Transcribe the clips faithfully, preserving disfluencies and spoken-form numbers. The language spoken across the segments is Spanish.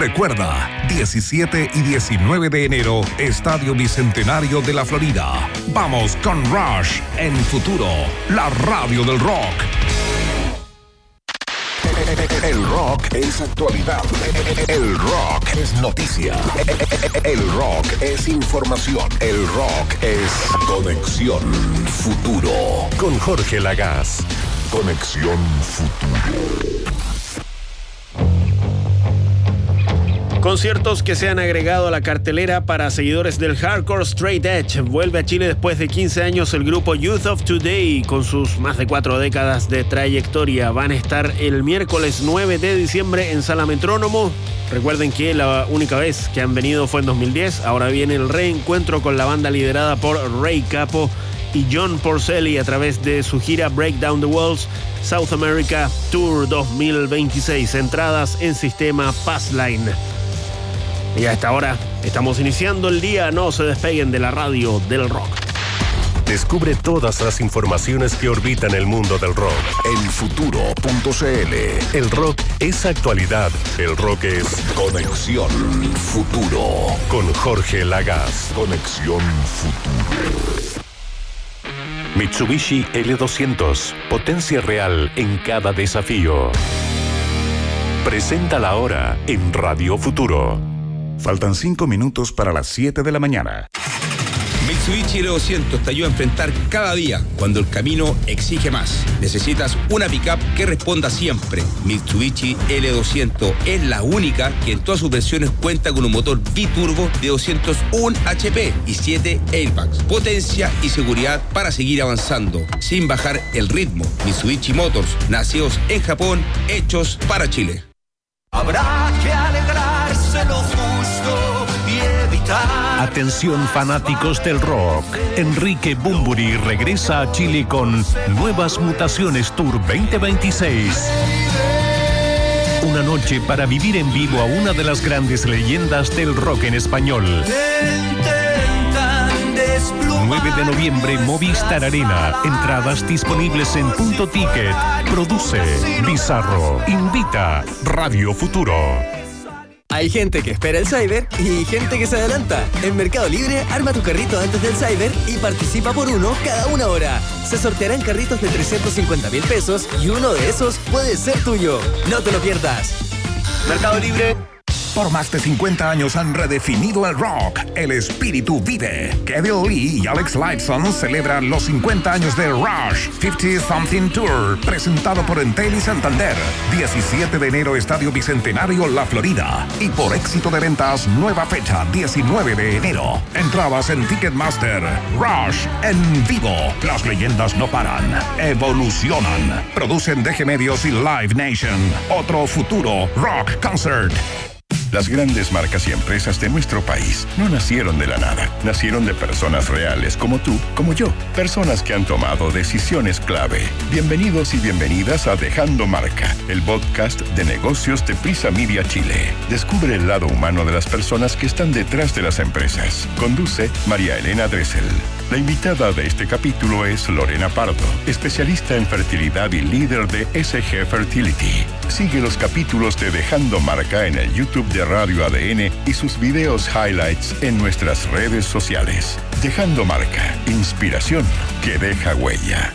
Recuerda, diecisiete y diecinueve de enero, Estadio Bicentenario de la Florida. Vamos con Rush en Futuro, la radio del rock. El rock es actualidad. El rock es noticia. El rock es información. El rock es Conexión Futuro. Con Jorge Lagaz. Conexión Futuro. Conciertos que se han agregado a la cartelera para seguidores del hardcore straight edge. Vuelve a Chile después de quince años el grupo Youth of Today, con sus más de cuatro décadas de trayectoria. Van a estar el miércoles nueve de diciembre en Sala Metrónomo. Recuerden que la única vez que han venido fue en dos mil diez. Ahora viene el reencuentro con la banda liderada por Ray Capo y John Porcelli a través de su gira Break Down the Walls South America Tour dos mil veintiséis. Entradas en sistema Passline. Y a esta hora estamos iniciando el día. No se despeguen de la radio del rock. Descubre todas las informaciones que orbitan el mundo del rock en futuro punto c l. El rock es actualidad. El rock es Conexión Futuro. Con Jorge Lagaz. Conexión Futuro. Mitsubishi L doscientos. Potencia real en cada desafío. Presenta la hora en Radio Futuro. Faltan cinco minutos para las siete de la mañana. Mitsubishi L doscientos te ayuda a enfrentar cada día cuando el camino exige más. Necesitas una pickup que responda siempre. Mitsubishi L doscientos es la única que en todas sus versiones cuenta con un motor biturbo de doscientos uno H P y siete airbags. Potencia y seguridad para seguir avanzando sin bajar el ritmo. Mitsubishi Motors, nacidos en Japón, hechos para Chile. Habrá que alegrarse lo justo y evitar. Atención fanáticos del rock. Enrique Bunbury regresa a Chile con Nuevas Mutaciones Tour veinte veintiséis. Una noche para vivir en vivo a una de las grandes leyendas del rock en español. nueve de noviembre, Movistar Arena. Entradas disponibles en Punto Ticket. Produce Bizarro. Invita Radio Futuro. Hay gente que espera el Cyber y gente que se adelanta. En Mercado Libre, arma tu carrito antes del Cyber y participa por uno cada una hora. Se sortearán carritos de trescientos cincuenta mil pesos y uno de esos puede ser tuyo. No te lo pierdas. Mercado Libre. Por más de cincuenta años han redefinido el rock. El espíritu vive. Kevin Lee y Alex Lifeson celebran los cincuenta años de Rush cincuenta Something Tour, presentado por Entel y Santander. diecisiete de enero, Estadio Bicentenario, La Florida. Y por éxito de ventas, nueva fecha, diecinueve de enero. Entradas en Ticketmaster. Rush en vivo. Las leyendas no paran, evolucionan. Producen D G Medios y Live Nation. Otro futuro rock concert. Las grandes marcas y empresas de nuestro país no nacieron de la nada. Nacieron de personas reales como tú, como yo. Personas que han tomado decisiones clave. Bienvenidos y bienvenidas a Dejando Marca, el podcast de negocios de Prisa Media Chile. Descubre el lado humano de las personas que están detrás de las empresas. Conduce María Elena Dressel. La invitada de este capítulo es Lorena Pardo, especialista en fertilidad y líder de S G Fertility. Sigue los capítulos de Dejando Marca en el YouTube de Radio A D N y sus videos highlights en nuestras redes sociales. Dejando Marca, inspiración que deja huella.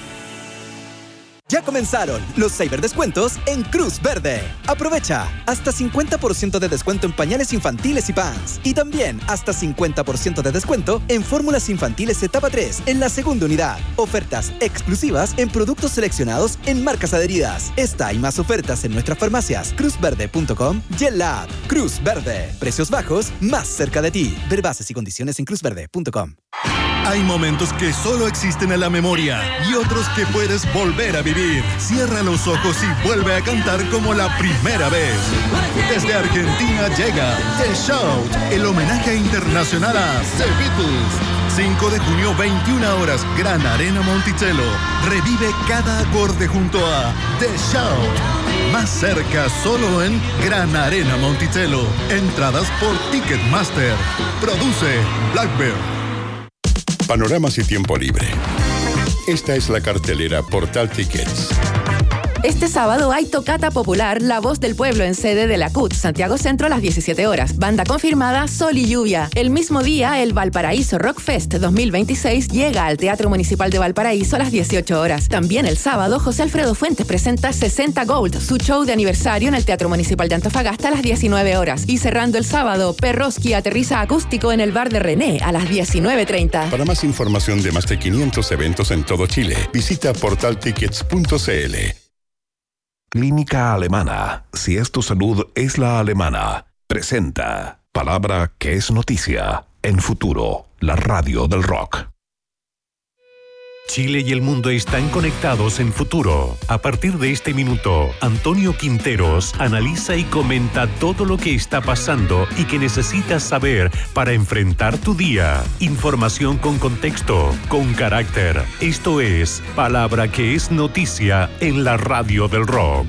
Ya comenzaron los cyberdescuentos en Cruz Verde. Aprovecha hasta cincuenta por ciento de descuento en pañales infantiles y pants. Y también hasta cincuenta por ciento de descuento en fórmulas infantiles etapa tres en la segunda unidad. Ofertas exclusivas en productos seleccionados en marcas adheridas. Esta y más ofertas en nuestras farmacias cruz verde punto com y en la app Cruz Verde. Precios bajos más cerca de ti. Ver bases y condiciones en cruz verde punto com. Hay momentos que solo existen en la memoria y otros que puedes volver a vivir. Cierra los ojos y vuelve a cantar como la primera vez. Desde Argentina llega The Shout, el homenaje internacional a The Beatles. cinco de junio, veintiuna horas, Gran Arena Monticello. Revive cada acorde junto a The Shout. Más cerca solo en Gran Arena Monticello. Entradas por Ticketmaster. Produce Blackbird. Panoramas y tiempo libre. Esta es la cartelera Portal Tickets. Este sábado hay tocata popular La Voz del Pueblo en sede de la C U T, Santiago Centro, a las diecisiete horas. Banda confirmada, Sol y Lluvia. El mismo día, el Valparaíso Rock Fest dos mil veintiséis llega al Teatro Municipal de Valparaíso a las dieciocho horas. También el sábado, José Alfredo Fuentes presenta sesenta Gold, su show de aniversario en el Teatro Municipal de Antofagasta a las diecinueve horas. Y cerrando el sábado, Perroski aterriza acústico en el bar de René a las diecinueve treinta. Para más información de más de quinientos eventos en todo Chile, visita portal tickets punto c l. Clínica Alemana. Si es tu salud, es la alemana. Presenta palabra que es noticia en Futuro, la radio del rock. Chile y el mundo están conectados en Futuro. A partir de este minuto, Antonio Quinteros analiza y comenta todo lo que está pasando y que necesitas saber para enfrentar tu día. Información con contexto, con carácter. Esto es Palabra que es noticia en la radio del rock.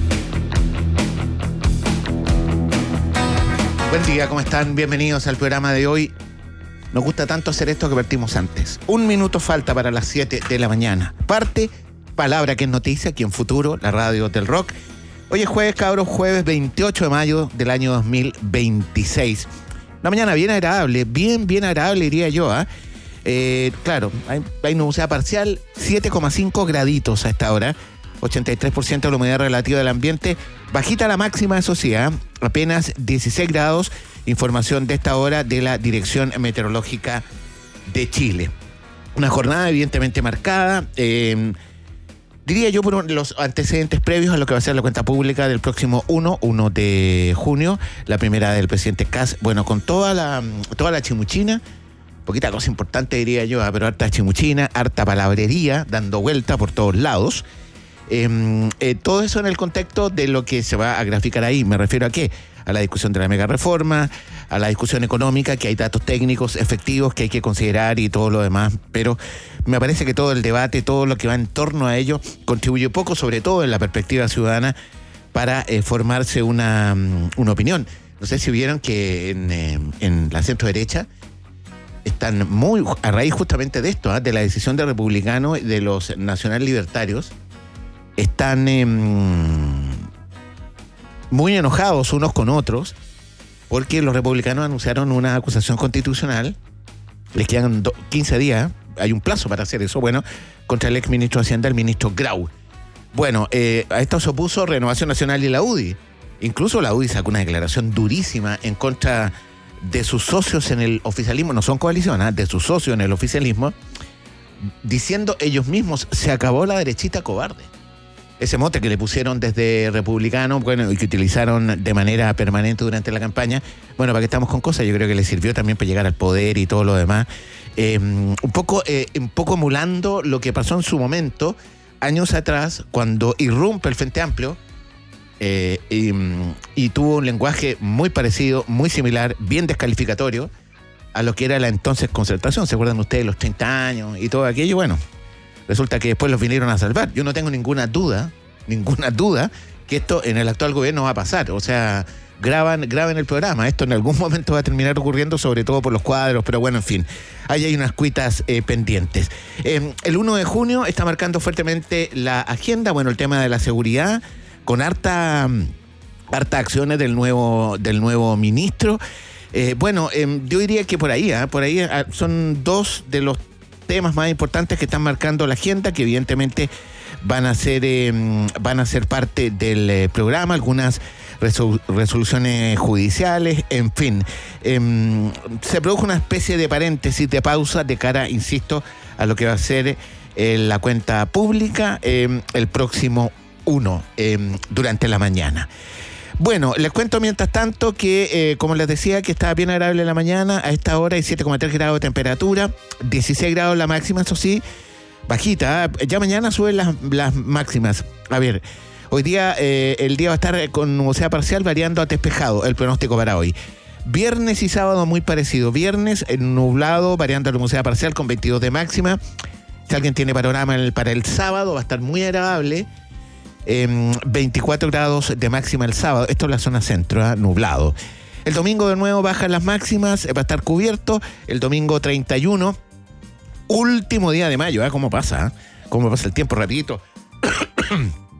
Buen día, ¿cómo están? Bienvenidos al programa de hoy. Nos gusta tanto hacer esto que partimos antes. Un minuto falta para las siete de la mañana. Parte, palabra que es noticia, aquí en Futuro, la radio del rock. Hoy es jueves, cabros, jueves veintiocho de mayo del año dos mil veintiséis. Una mañana bien agradable, bien, bien agradable diría yo. ¿eh? Eh, claro, hay, hay nubosidad parcial, siete coma cinco graditos a esta hora. ochenta y tres por ciento de la humedad relativa del ambiente. Bajita la máxima, eso sí, ¿eh? apenas dieciséis grados. Información de esta hora de la Dirección Meteorológica de Chile. Una jornada evidentemente marcada, eh, diría yo, por los antecedentes previos a lo que va a ser la cuenta pública del próximo uno de junio, la primera del presidente Kast, bueno, con toda la, toda la chimuchina, poquita cosa importante diría yo, pero harta chimuchina, harta palabrería, dando vuelta por todos lados. Eh, eh, todo eso en el contexto de lo que se va a graficar ahí. ¿Me refiero a qué? A la discusión de la mega reforma, a la discusión económica, que hay datos técnicos efectivos que hay que considerar y todo lo demás, pero me parece que todo el debate, todo lo que va en torno a ello, contribuye poco, sobre todo en la perspectiva ciudadana, para eh, formarse una, una opinión. No sé si vieron que en, eh, en la centro derecha están muy, a raíz justamente de esto, ¿eh? de la decisión de republicanos y de los nacional libertarios, están eh, muy enojados unos con otros porque los republicanos anunciaron una acusación constitucional. Les quedan do, quince días, hay un plazo para hacer eso, bueno, contra el ex ministro de Hacienda, el ministro Grau. Bueno, eh, a esto se opuso Renovación Nacional y la U D I. Incluso la U D I sacó una declaración durísima en contra de sus socios en el oficialismo, no son coalición, ¿eh? de sus socios en el oficialismo, diciendo ellos mismos, se acabó la derechita cobarde. Ese mote que le pusieron desde republicano, bueno, y que utilizaron de manera permanente durante la campaña, bueno, para que estamos con cosas, yo creo que le sirvió también para llegar al poder y todo lo demás. Eh, un poco, eh, un poco emulando lo que pasó en su momento, años atrás, cuando irrumpe el Frente Amplio, eh, y, y tuvo un lenguaje muy parecido, muy similar, bien descalificatorio a lo que era la entonces Concertación. ¿Se acuerdan ustedes los treinta años y todo aquello? Bueno, resulta que después los vinieron a salvar. Yo no tengo ninguna duda, ninguna duda, que esto en el actual gobierno va a pasar. O sea, graban, graben el programa. Esto en algún momento va a terminar ocurriendo, sobre todo por los cuadros, pero bueno, en fin. Ahí hay unas cuitas eh, pendientes. Eh, el uno de junio está marcando fuertemente la agenda, bueno, el tema de la seguridad, con harta, harta acciones del nuevo, del nuevo ministro. Eh, bueno, eh, yo diría que por ahí, ¿eh? por ahí eh, son dos de los temas más importantes que están marcando la agenda, que evidentemente van a ser eh, van a ser parte del eh, programa, algunas resol- resoluciones judiciales, en fin. Eh, se produjo una especie de paréntesis, de pausa de cara, insisto, a lo que va a ser eh, la cuenta pública eh, el próximo uno eh, durante la mañana. Bueno, les cuento mientras tanto que, eh, como les decía, que estaba bien agradable la mañana. A esta hora hay siete coma tres grados de temperatura, dieciséis grados la máxima, eso sí, bajita. ¿eh? Ya mañana suben las, las máximas. A ver, hoy día eh, el día va a estar con nubosidad parcial variando a despejado, el pronóstico para hoy. Viernes y sábado muy parecido. Viernes nublado variando a nubosidad parcial con veintidós de máxima. Si alguien tiene panorama el, para el sábado, va a estar muy agradable. Eh, veinticuatro grados de máxima el sábado. Esto es la zona centro, ¿eh? nublado. El domingo de nuevo bajan las máximas, va a estar cubierto. El domingo treinta y uno, último día de mayo, ¿eh? ¿Cómo pasa? ¿eh? ¿Cómo pasa el tiempo? Rapidito.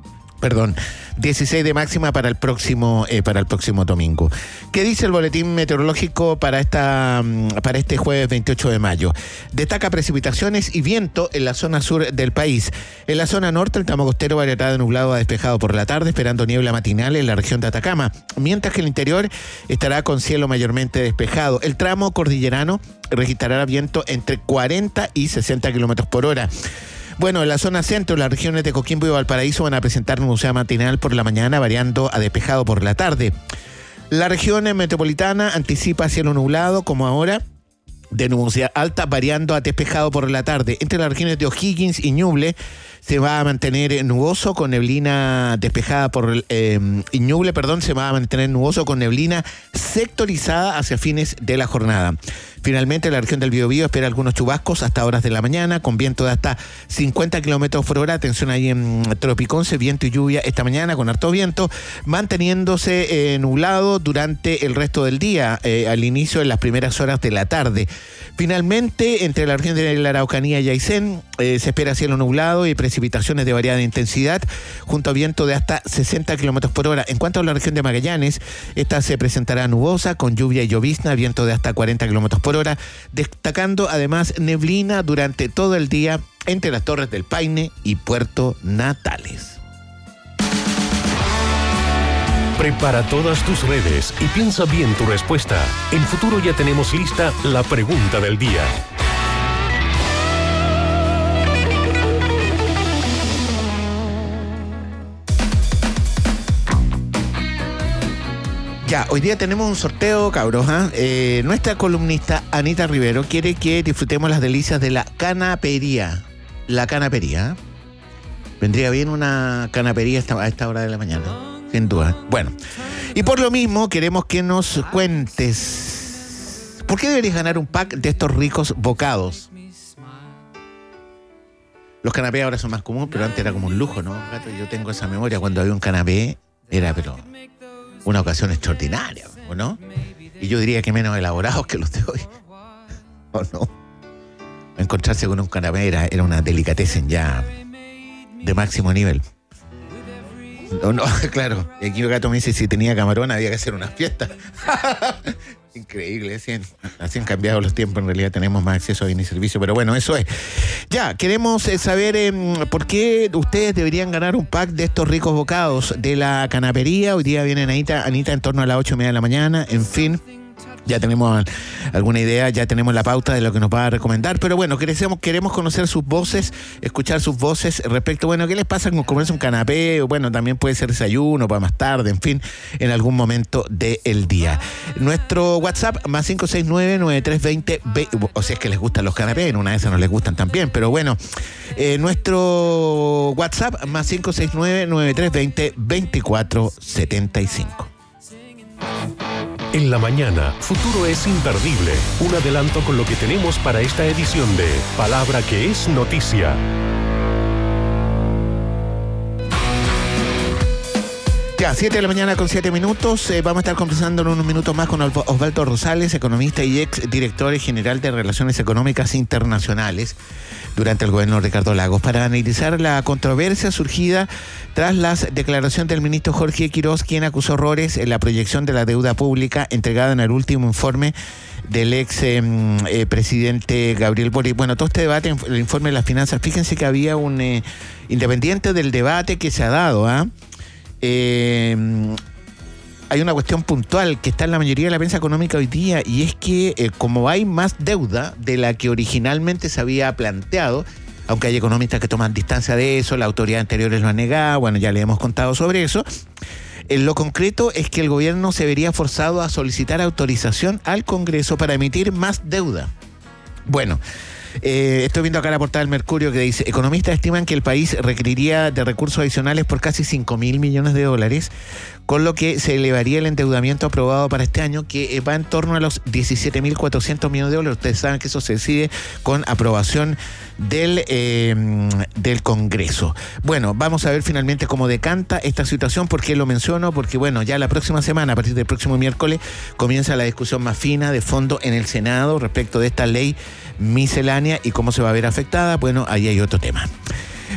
Perdón, dieciséis de máxima para el próximo eh, para el próximo domingo. ¿Qué dice el boletín meteorológico para esta para este jueves veintiocho de mayo? Destaca precipitaciones y viento en la zona sur del país. En la zona norte, el tramo costero variará de nublado a despejado por la tarde, esperando niebla matinal en la región de Atacama, mientras que el interior estará con cielo mayormente despejado. El tramo cordillerano registrará viento entre cuarenta y sesenta kilómetros por hora. Bueno, en la zona centro, las regiones de Coquimbo y Valparaíso van a presentar nubosidad matinal por la mañana, variando a despejado por la tarde. La región metropolitana anticipa cielo nublado, como ahora, de nubosidad alta, variando a despejado por la tarde. Entre las regiones de O'Higgins y Ñuble se va a mantener nuboso con neblina despejada por eh, Ñuble, perdón, se va a mantener nuboso con neblina sectorizada hacia fines de la jornada. Finalmente, la región del Biobío espera algunos chubascos hasta horas de la mañana, con viento de hasta cincuenta kilómetros por hora. Atención ahí en Tropiconce, viento y lluvia esta mañana con harto viento, manteniéndose eh, nublado durante el resto del día, eh, al inicio en las primeras horas de la tarde. Finalmente, entre la región de la Araucanía y Aysén, eh, se espera cielo nublado y precipitaciones de variada intensidad, junto a viento de hasta sesenta kilómetros por hora. En cuanto a la región de Magallanes, esta se presentará nubosa, con lluvia y llovizna, viento de hasta cuarenta kilómetros por hora, destacando además neblina durante todo el día entre las Torres del Paine y Puerto Natales. Prepara todas tus redes y piensa bien tu respuesta. En Futuro ya tenemos lista la pregunta del día. Ya, hoy día tenemos un sorteo, cabros. ¿eh? Eh, nuestra columnista Anita Rivero quiere que disfrutemos las delicias de la canapería. La canapería. Vendría bien una canapería esta, a esta hora de la mañana, sin duda. Bueno, y por lo mismo queremos que nos cuentes ¿por qué deberías ganar un pack de estos ricos bocados? Los canapés ahora son más comunes, pero antes era como un lujo, ¿no? Yo tengo esa memoria, cuando había un canapé era pero una ocasión extraordinaria, ¿o no? Y yo diría que menos elaborados que los de hoy, ¿o no? Encontrarse con un canapé era, era una delicatessen ya de máximo nivel. No, no, claro. Y aquí Gato me dice, si tenía camarón había que hacer una fiesta. Increíble, así han, así han cambiado los tiempos. En realidad tenemos más acceso a bienes y servicios, pero bueno, eso es. Ya, queremos eh, saber eh, por qué ustedes deberían ganar un pack de estos ricos bocados de la canapería. Hoy día viene Anita, Anita en torno a las ocho y media de la mañana, en fin. Ya tenemos alguna idea, ya tenemos la pauta de lo que nos va a recomendar, pero bueno, queremos, queremos conocer sus voces, escuchar sus voces respecto, bueno, ¿qué les pasa con comerse un canapé? O bueno, también puede ser desayuno, para más tarde, en fin, en algún momento del día. Nuestro WhatsApp, más cinco seis nueve, nueve tres dos cero, o si es que les gustan los canapés, en una de esas no les gustan también, pero bueno, eh, nuestro WhatsApp, más cinco seis nueve, nueve tres dos cero, veinticuatro setenta y cinco. En la mañana, Futuro es imperdible. Un adelanto con lo que tenemos para esta edición de Palabra que es Noticia. Ya, siete de la mañana con siete minutos. Eh, vamos a estar conversando en unos minutos más con Osvaldo Rosales, economista y ex director general de Relaciones Económicas Internacionales durante el gobierno de Ricardo Lagos, para analizar la controversia surgida tras las declaraciones del ministro Jorge Quirós, quien acusó errores en la proyección de la deuda pública entregada en el último informe del ex eh, eh, presidente Gabriel Boric. Bueno, todo este debate, el informe de las finanzas, fíjense que había un eh, independiente del debate que se ha dado, ¿ah? ¿eh? Eh, hay una cuestión puntual que está en la mayoría de la prensa económica hoy día, y es que eh, como hay más deuda de la que originalmente se había planteado, aunque hay economistas que toman distancia de eso, las autoridades anteriores lo han negado, bueno, ya le hemos contado sobre eso, en lo concreto es que el gobierno se vería forzado a solicitar autorización al Congreso para emitir más deuda. Bueno, Eh, estoy viendo acá la portada del Mercurio que dice: economistas estiman que el país requeriría de recursos adicionales por casi cinco mil millones de dólares, con lo que se elevaría el endeudamiento aprobado para este año, que va en torno a los diecisiete mil cuatrocientos millones de dólares. Ustedes saben que eso se decide con aprobación del, eh, del Congreso. Bueno, vamos a ver finalmente cómo decanta esta situación. ¿Por qué lo menciono? Porque bueno, ya la próxima semana, a partir del próximo miércoles, comienza la discusión más fina de fondo en el Senado respecto de esta ley miscelánea y cómo se va a ver afectada. Bueno, ahí hay otro tema.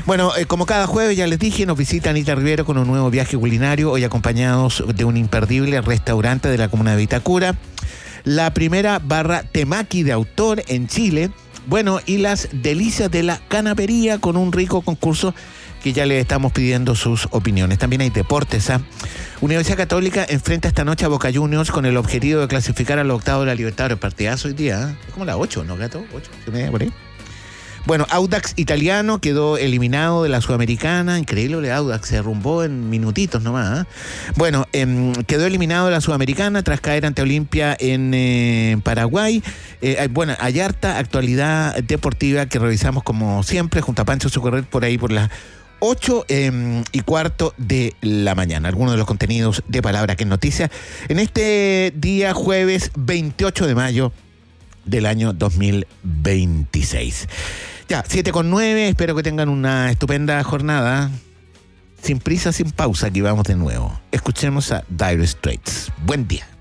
Bueno, eh, como cada jueves ya les dije, nos visita Anita Rivero con un nuevo viaje culinario, hoy acompañados de un imperdible restaurante de la comuna de Vitacura, la primera barra temaki de autor en Chile, bueno, y las delicias de la canapería con un rico concurso que ya le estamos pidiendo sus opiniones. También hay deportes. ¿eh? Universidad Católica enfrenta esta noche a Boca Juniors con el objetivo de clasificar al octavo de la Libertadores. Partidazo hoy día. ¿eh? Es como la ocho, ¿no, Gato? ocho, por ahí. Bueno, Audax Italiano quedó eliminado de la Sudamericana. Increíble, Audax se derrumbó en minutitos nomás. ¿eh? Bueno, eh, quedó eliminado de la Sudamericana tras caer ante Olimpia en eh, Paraguay. Eh, bueno, hay harta actualidad deportiva que revisamos como siempre junto a Pancho Socorrer por ahí por las ocho eh, y cuarto de la mañana. Algunos de los contenidos de Palabra que es Noticia en este día jueves veintiocho de mayo del año dos mil veintiséis. Ya, siete con nueve, espero que tengan una estupenda jornada. Sin prisa, sin pausa, aquí vamos de nuevo. Escuchemos a Dire Straits. Buen día.